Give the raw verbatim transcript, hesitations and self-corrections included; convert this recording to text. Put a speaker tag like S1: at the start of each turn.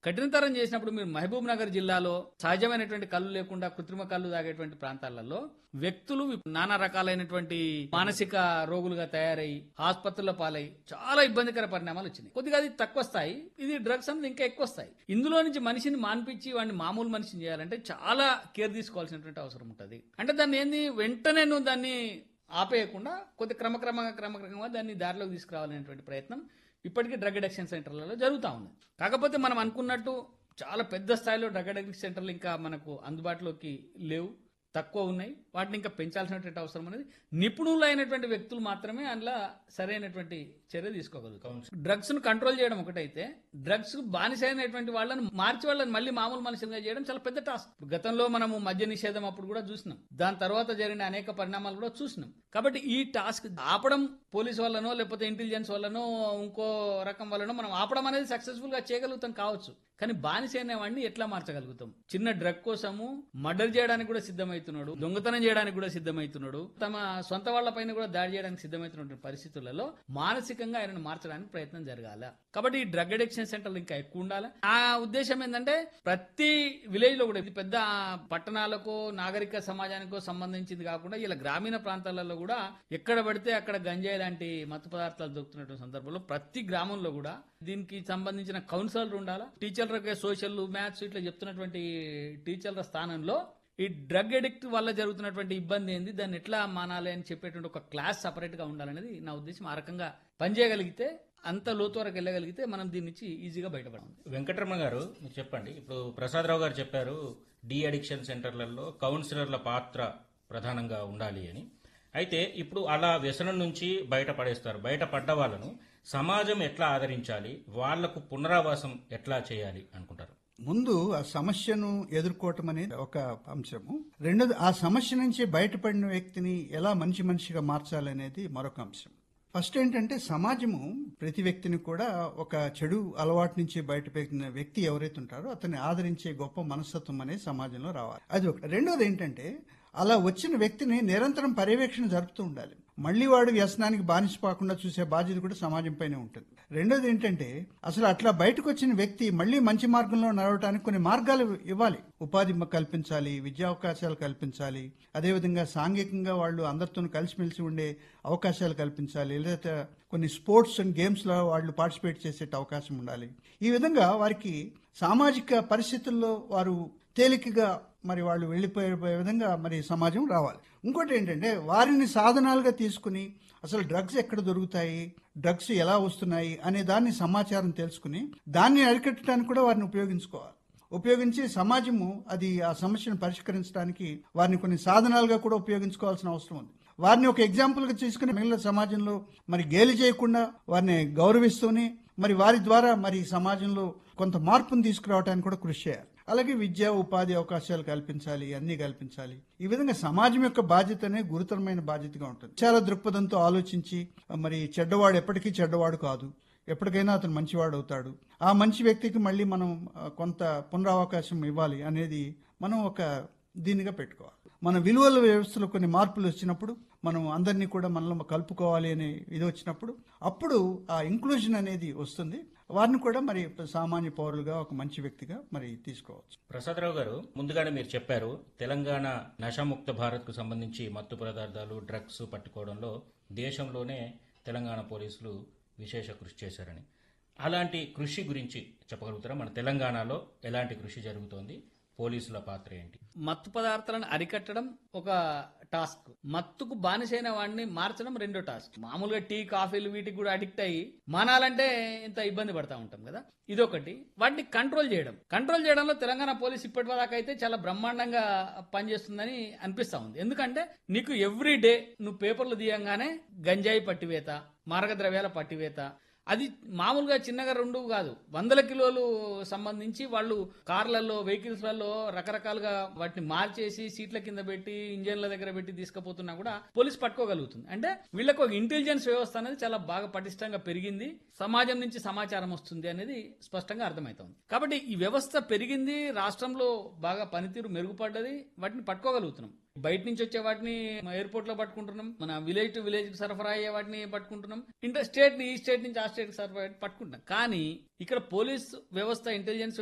S1: కఠినతరం చేసినప్పుడు మీరు మహబూబ్ నగర్ జిల్లాలో సహజమైనటువంటి కళ్ళు లేకుండా కృత్రిమ కళ్ళు తాగేటువంటి ప్రాంతాలలో వ్యక్తులు నానా రకాలైనటువంటి మానసిక రోగులుగా తయారై ఆసుపత్రుల పాలై చాలా ఇబ్బందికర పరిణామాలు వచ్చినాయి. కొద్దిగా అది తక్కువ స్థాయి, ఇది డ్రగ్స్ అనేది ఇంకా ఎక్కువ స్థాయి. ఇందులో నుంచి మనిషిని మాన్పించి వాడిని మామూలు మనిషిని చేయాలంటే చాలా కేర్ తీసుకోవాల్సినటువంటి అవసరం ఉంటుంది. అంటే దాన్ని ఏంది వెంటనే నువ్వు దాన్ని ఆపేయకుండా కొద్ది క్రమక్రమంగా క్రమక్రమంగా దాన్ని దారిలోకి తీసుకురావాలనేటువంటి ప్రయత్నం ఇప్పటికీ డ్రగ్ అడిక్షన్ సెంటర్లలో జరుగుతూ ఉంది. కాకపోతే మనం అనుకున్నట్టు చాలా పెద్ద స్థాయిలో డ్రగ్ అడిక్షన్ సెంటర్లు ఇంకా మనకు అందుబాటులోకి లేవు, తక్కువ ఉన్నాయి. వాటిని ఇంకా పెంచాల్సినటువంటి అవసరం అనేది నిపుణులైనటువంటి వ్యక్తులు మాత్రమే అందులో సరైనటువంటి చర్య తీసుకోగలుగుతాం. డ్రగ్స్ ను కంట్రోల్ చేయడం ఒకటైతే, డ్రగ్స్ బానిసైనటువంటి వాళ్ళని మార్చి వాళ్ళని మళ్ళీ మామూలు మనుషులుగా చేయడం చాలా పెద్ద టాస్క్. గతంలో మనము మద్య నిషేధం అప్పుడు కూడా చూసినాం, దాని తర్వాత జరిగిన అనేక పరిణామాలు కూడా చూసినాం. కాబట్టి ఈ టాస్క్ ఆపడం పోలీసు వాళ్ళనో లేకపోతే ఇంటెలిజెన్స్ వాళ్ళనో ఇంకో రకం వాళ్ళనో మనం ఆపడం అనేది సక్సెస్ఫుల్ గా చేయగలుగుతాం కావచ్చు, కానీ బానిసైన వాడిని ఎట్లా మార్చగలుగుతాం? చిన్న డ్రగ్ కోసము మర్డర్ చేయడానికి కూడా సిద్ధమవుతున్నాడు, దొంగతనం చేయడానికి కూడా సిద్ధమవుతున్నాడు, తమ సొంత వాళ్ళ పైన కూడా దాడి చేయడానికి సిద్ధమవుతున్న పరిస్థితులలో మానసికంగా ఆయనను మార్చడానికి ప్రయత్నం జరగాల. కాబట్టి ఈ డ్రగ్ అడిక్షన్ సెంటర్లు ఇంకా ఎక్కువ ఉండాలి. ఆ ఉద్దేశం ఏంటంటే ప్రతి విలేజ్ లో కూడా, ఇది పెద్ద పట్టణాలకు నాగరిక సమాజానికో సంబంధించింది కాకుండా ఇలా గ్రామీణ ప్రాంతాలలో కూడా ఎక్కడ పడితే అక్కడ గంజాయి లాంటి మత్తు పదార్థాలు దొరుకుతున్నటువంటి సందర్భంలో ప్రతి గ్రామంలో కూడా దీనికి సంబంధించిన కౌన్సిలర్ ఉండాలా. టీచర్లకే సోషల్ మ్యాథ్స్ ఇట్లా చెప్తున్నటువంటి టీచర్ల స్థానంలో ఈ డ్రగ్ అడిక్ట్ వల్ల జరుగుతున్నటువంటి ఇబ్బంది ఏంది, దాన్ని ఎట్లా మానాలి అని చెప్పేటువంటి ఒక క్లాస్ సపరేట్ గా ఉండాలనేది నా ఉద్దేశం. ఆ రకంగా పనిచేయగలిగితే, అంత లోతు వరకు వెళ్ళగలిగితే మనం దీని నుంచి ఈజీగా బయటపడాలి.
S2: వెంకటరమణ గారు మీరు చెప్పండి, ఇప్పుడు ప్రసాదరావు గారు చెప్పారు డి అడిక్షన్ సెంటర్లలో కౌన్సిలర్ల పాత్ర ప్రధానంగా ఉండాలి అని. అయితే ఇప్పుడు అలా వ్యసనం నుంచి బయటపడేస్తారు, బయటపడ్డ వాళ్ళను సమాజం ఎట్లా ఆదరించాలి, వాళ్లకు పునరావాసం ఎట్లా చేయాలి అనుకుంటారు?
S3: ముందు ఆ సమస్యను ఎదుర్కోవటం అనేది ఒక అంశము. రెండోది ఆ సమస్య నుంచి బయటపడిన వ్యక్తిని ఎలా మంచి మనిషిగా మార్చాలనేది మరొక అంశం. ఫస్ట్ ఏంటంటే సమాజము ప్రతి వ్యక్తిని కూడా ఒక చెడు అలవాటు నుంచి బయటపెట్టిన వ్యక్తి ఎవరైతే ఉంటారో అతన్ని ఆదరించే గొప్ప మనస్తత్వం అనేది సమాజంలో రావాలి. అది ఒక. రెండోది ఏంటంటే అలా వచ్చిన వ్యక్తిని నిరంతరం పర్యవేక్షణ జరుపుతూ ఉండాలి. మళ్లీ వాడు వ్యసనానికి బానిసపోకుండా చూసే బాధ్యత కూడా సమాజం పైనే ఉంటుంది. రెండోది ఏంటంటే అసలు అట్లా బయటకు వచ్చిన వ్యక్తి మళ్లీ మంచి మార్గంలో నడవడానికి కొన్ని మార్గాలు ఇవ్వాలి. ఉపాధి కల్పించాలి, విద్యా అవకాశాలు కల్పించాలి, అదేవిధంగా సాంఘికంగా వాళ్ళు అందరితో కలిసిమెలిసి ఉండే అవకాశాలు కల్పించాలి, లేదా కొన్ని స్పోర్ట్స్ అండ్ గేమ్స్ లో వాళ్ళు పార్టిసిపేట్ చేసే అవకాశం ఉండాలి. ఈ విధంగా వారికి సామాజిక పరిస్థితుల్లో వారు తేలికగా మరి వాళ్ళు వెళ్లిపోయే విధంగా మరి సమాజం రావాలి. ఇంకోటి ఏంటంటే వారిని సాధనాలుగా తీసుకుని అసలు డ్రగ్స్ ఎక్కడ దొరుకుతాయి, డ్రగ్స్ ఎలా వస్తున్నాయి అనే దాన్ని సమాచారం తెలుసుకుని దాన్ని అరికట్టడానికి కూడా వారిని ఉపయోగించుకోవాలి. ఉపయోగించి సమాజము అది ఆ సమస్యను పరిష్కరించడానికి వారిని కొన్ని సాధనాలుగా కూడా ఉపయోగించుకోవాల్సిన అవసరం ఉంది. వారిని ఒక ఎగ్జాంపుల్ గా తీసుకుని మిగిలిన సమాజంలో మరి గేలి చేయకుండా వారిని గౌరవిస్తూనే మరి వారి ద్వారా మరి సమాజంలో కొంత మార్పును తీసుకురావడానికి కూడా కృషి చేయాలి. అలాగే విద్య, ఉపాధి అవకాశాలు కల్పించాలి, అన్ని కల్పించాలి. ఈ విధంగా సమాజం యొక్క బాధ్యతనే గురుతరమైన బాధ్యతగా ఉంటుంది. చాలా దృక్పథంతో ఆలోచించి మరి చెడ్డవాడు ఎప్పటికీ చెడ్డవాడు కాదు, ఎప్పటికైనా అతను మంచివాడు అవుతాడు, ఆ మంచి వ్యక్తికి మళ్ళీ మనం కొంత పునరావకాశం ఇవ్వాలి అనేది మనం ఒక దీనిగా పెట్టుకోవాలి. మన విలువల వ్యవస్థలో కొన్ని మార్పులు వచ్చినప్పుడు మనం అందరినీ కూడా మనలో కలుపుకోవాలి అనే ఇది వచ్చినప్పుడు అప్పుడు ఆ ఇంక్లూజన్ అనేది వస్తుంది. వారిని కూడా మరి సామాన్య పౌరులుగా ఒక మంచి వ్యక్తిగా మరి తీసుకోవచ్చు.
S2: ప్రసాదరావు గారు, ముందుగానే మీరు చెప్పారు తెలంగాణ నషాముక్త భారత్ కు సంబంధించి మత్తు పదార్థాలు, డ్రగ్స్ పట్టుకోవడంలో దేశంలోనే తెలంగాణ పోలీసులు విశేష కృషి చేశారని. అలాంటి కృషి గురించి చెప్పగలుగుతారా? మన తెలంగాణలో ఎలాంటి కృషి జరుగుతోంది, పోలీసుల పాత్ర ఏంటి?
S1: మత్తు పదార్థాలను అరికట్టడం ఒక టాస్క్, మత్తుకు బానిసైన వాడిని మార్చడం రెండో టాస్క్. మామూలుగా టీ, కాఫీలు వీటికి కూడా అడిక్ట్ అయ్యి మానాలంటే ఇంత ఇబ్బంది పడతా ఉంటాం కదా, ఇదొకటి. వాటిని కంట్రోల్ చేయడం కంట్రోల్ చేయడంలో తెలంగాణ పోలీస్ ఇప్పటి వరకు అయితే చాలా బ్రహ్మాండంగా పనిచేస్తుందని అనిపిస్తా ఉంది. ఎందుకంటే నీకు ఎవ్రీ డే నువ్వు పేపర్లు తీయంగానే గంజాయి పట్టివేత, మారక ద్రవ్యాల పట్టివేత, అది మామూలుగా చిన్నగా రెండు కాదు, వందల కిలోలు సంబంధించి వాళ్ళు కార్లలో, వెహికల్స్లలో రకరకాలుగా వాటిని మార్చేసి సీట్ల కింద పెట్టి ఇంజన్ల దగ్గర పెట్టి తీసుకుపోతున్నా కూడా పోలీస్ పట్టుకోగలుగుతుంది. అంటే వీళ్ళకు ఒక ఇంటెలిజెన్స్ వ్యవస్థ అనేది చాలా బాగా పటిష్టంగా పెరిగింది, సమాజం నుంచి సమాచారం వస్తుంది అనేది స్పష్టంగా అర్థమవుతుంది. కాబట్టి ఈ వ్యవస్థ పెరిగింది, రాష్ట్రంలో బాగా పనితీరు మెరుగుపడ్డది, వాటిని పట్టుకోగలుగుతున్నాం. బయట నుంచి వచ్చే వాటిని ఎయిర్పోర్ట్ లో పట్టుకుంటున్నాం, మన విలేజ్ టు విలేజ్ కి సరఫరా అయ్యే వాటిని పట్టుకుంటున్నాం, ఇంటర్ స్టేట్ ని ఈ స్టేట్ నుంచి ఆ స్టేట్ కి సరఫరా పట్టుకుంటున్నాం. కానీ ఇక్కడ పోలీస్ వ్యవస్థ, ఇంటెలిజెన్స్